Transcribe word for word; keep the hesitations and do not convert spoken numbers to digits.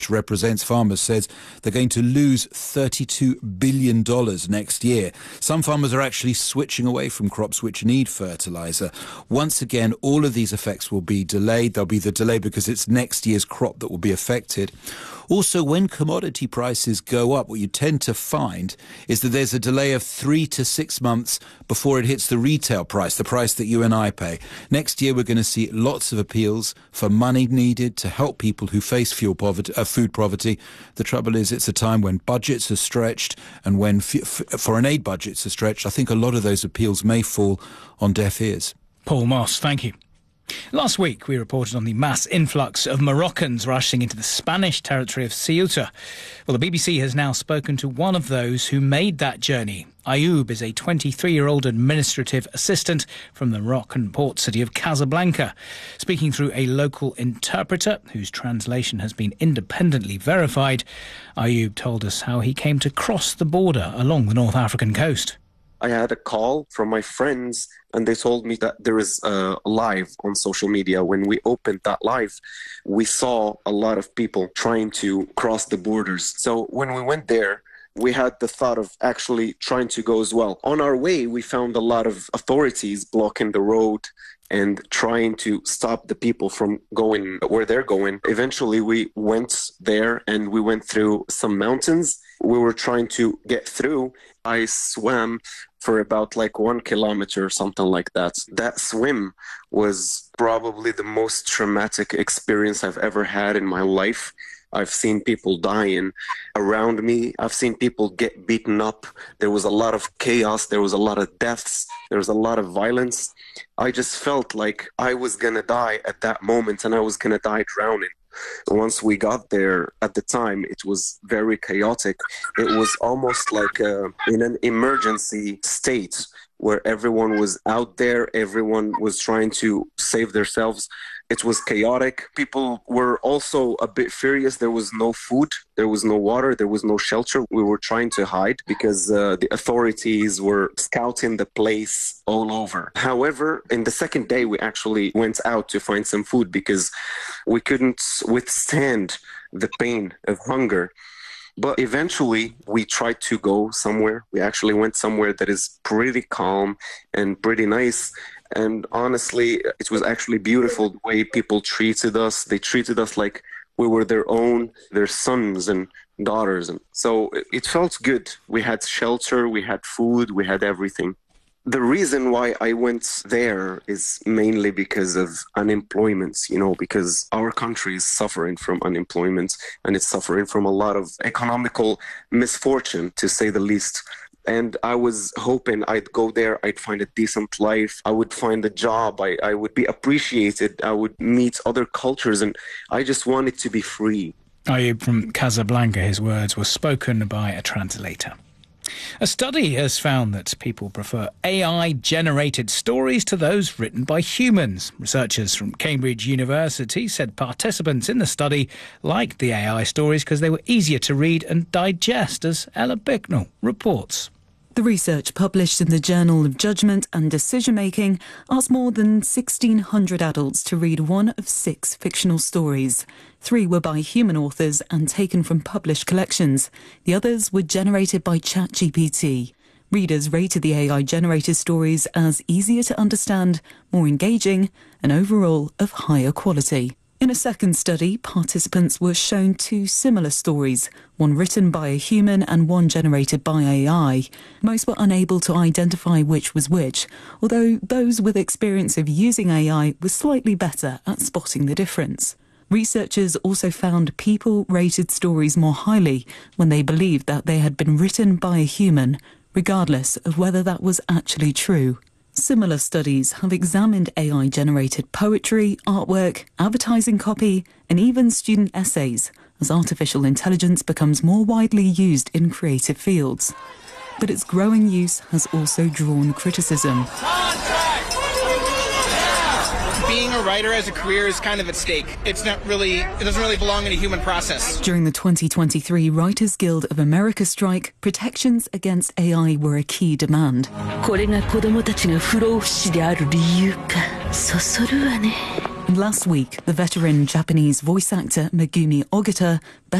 represents farmers, says they're going to lose thirty-two billion dollars next year. Some farmers are actually switching away from crops which need fertilizer. Once again, all of these effects will be delayed. There'll be the delay because it's next year's crop that will be affected. Also, when commodity prices go up, what you tend to find is that there's a delay of three to six months before it hits the retail price, the price that you and I pay. Next year, we're going to see lots of appeals for money needed to help people who face fuel poverty, uh, food poverty. The trouble is, it's a time when budgets are stretched, and when f- f- foreign aid budgets are stretched. I think a lot of those appeals may fall on deaf ears. Paul Moss, thank you. Last week, we reported on the mass influx of Moroccans rushing into the Spanish territory of Ceuta. Well, the B B C has now spoken to one of those who made that journey. Ayoub is a twenty-three-year-old administrative assistant from the Moroccan port city of Casablanca. Speaking through a local interpreter, whose translation has been independently verified, Ayoub told us how he came to cross the border along the North African coast. I had a call from my friends and they told me that there is a live on social media. When we opened that live, we saw a lot of people trying to cross the borders. So when we went there, we had the thought of actually trying to go as well. On our way, we found a lot of authorities blocking the road and trying to stop the people from going where they're going. Eventually, we went there and we went through some mountains. We were trying to get through. I swam for about like one kilometer or something like that. That swim was probably the most traumatic experience I've ever had in my life. I've seen people dying around me. I've seen people get beaten up. There was a lot of chaos. There was a lot of deaths. There was a lot of violence. I just felt like I was going to die at that moment, and I was going to die drowning. Once we got there, at the time, it was very chaotic. It was almost like uh, in an emergency state where everyone was out there. Everyone was trying to save themselves. It was chaotic. People were also a bit furious. There was no food. There was no water. There was no shelter. We were trying to hide because uh, the authorities were scouting the place all over. However, in the second day, we actually went out to find some food because we couldn't withstand the pain of hunger. But eventually, we tried to go somewhere. We actually went somewhere that is pretty calm and pretty nice. And honestly, it was actually beautiful the way people treated us. They treated us like we were their own, their sons and daughters. And so it felt good. We had shelter, we had food, we had everything. The reason why I went there is mainly because of unemployment, you know, because our country is suffering from unemployment and it's suffering from a lot of economical misfortune, to say the least. And I was hoping I'd go there, I'd find a decent life, I would find a job, I, I would be appreciated, I would meet other cultures, and I just wanted to be free. Ayoub from Casablanca, his words were spoken by a translator. A study has found that people prefer A I-generated stories to those written by humans. Researchers from Cambridge University said participants in the study liked the A I stories because they were easier to read and digest, as Ella Bicknell reports. The research, published in the Journal of Judgment and Decision Making, asked more than sixteen hundred adults to read one of six fictional stories. Three were by human authors and taken from published collections. The others were generated by ChatGPT. Readers rated the A I-generated stories as easier to understand, more engaging, and overall of higher quality. In a second study, participants were shown two similar stories, one written by a human and one generated by A I. Most were unable to identify which was which, although those with experience of using A I were slightly better at spotting the difference. Researchers also found people rated stories more highly when they believed that they had been written by a human, regardless of whether that was actually true. Similar studies have examined A I-generated poetry, artwork, advertising copy, and even student essays, as artificial intelligence becomes more widely used in creative fields. But its growing use has also drawn criticism. Being a writer as a career is kind of at stake. It's not really, it doesn't really belong in a human process. During the twenty twenty-three Writers Guild of America strike, protections against A I were a key demand. これが子供たちが不老不死である理由か。そそるわね。 And last week, the veteran Japanese voice actor Megumi Ogata